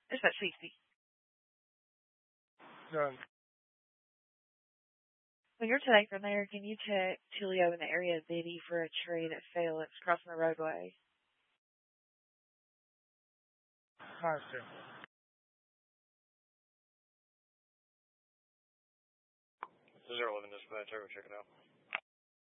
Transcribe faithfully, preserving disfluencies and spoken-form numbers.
It's about sixty. Done. When you're today from there, can you check Tulio in the area of Biddy for a tree that fell? It's crossing the roadway. Five two. Zero eleven dispatch, I will check it out.